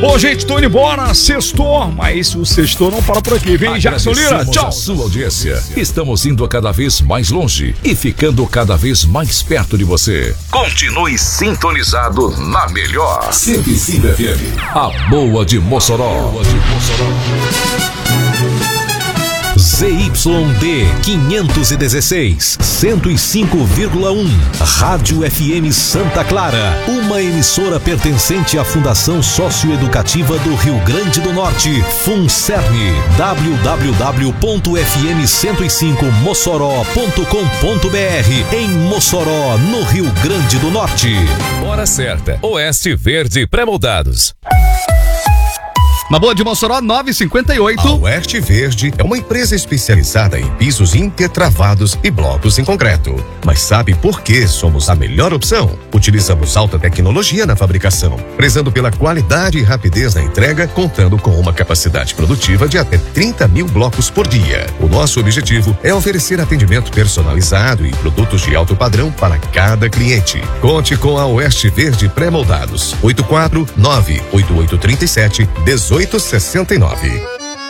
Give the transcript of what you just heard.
Bom, gente, tô indo embora, sextou, mas o sextou não para por aqui. Vem, Jackson Lira, tchau. A sua audiência. Estamos indo cada vez mais longe e ficando cada vez mais perto de você. Continue sintonizado na melhor 105 FM, a boa de Mossoró. ZYD 516, 105,1. Rádio FM Santa Clara, uma emissora pertencente à Fundação Socioeducativa do Rio Grande do Norte, FUNCERN, www.fm105mossoró.com.br, em Mossoró, no Rio Grande do Norte. Hora certa, Oeste Verde Pré-moldados. Na boa de Mossoró, 9h58. A Oeste Verde é uma empresa especializada em pisos intertravados e blocos em concreto. Mas sabe por que somos a melhor opção? Utilizamos alta tecnologia na fabricação, prezando pela qualidade e rapidez na entrega, contando com uma capacidade produtiva de até 30 mil blocos por dia. O nosso objetivo é oferecer atendimento personalizado e produtos de alto padrão para cada cliente. Conte com a Oeste Verde Pré-moldados. 849-8837-1869.